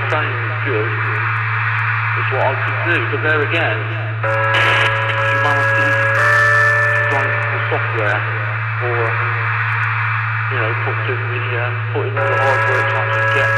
same good as what I could do. But there again, humanity designs the software, or put in all the hard work to actually get